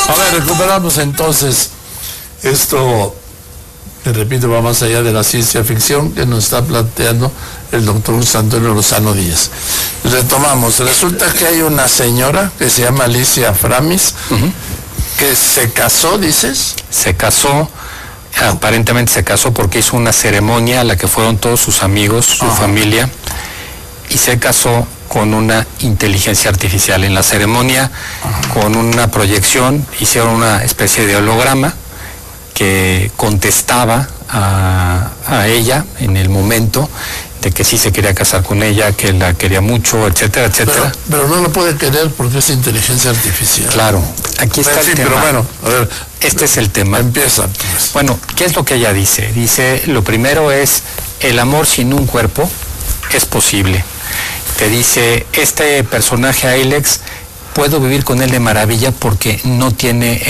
A ver, recuperamos entonces esto, te repito, va más allá de la ciencia ficción que nos está planteando el doctor José Antonio Lozano Díaz. Retomamos, resulta que hay una señora que se llama Alicia Framis, que se casó, dices. Se casó, aparentemente se casó porque hizo una ceremonia a la que fueron todos sus amigos, su familia, y se casó con una inteligencia artificial. En la ceremonia, con una proyección, hicieron una especie de holograma que contestaba a ella en el momento de que sí se quería casar con ella, que la quería mucho, etcétera, etcétera. Pero no lo puede querer porque es inteligencia artificial. Claro, aquí está el tema. Pero bueno, a ver, este es el tema. Empieza, pues. Bueno, ¿qué es lo que ella dice? Dice, lo primero es, el amor sin un cuerpo es posible. Te dice, este personaje, Ailex, puedo vivir con él de maravilla porque no tiene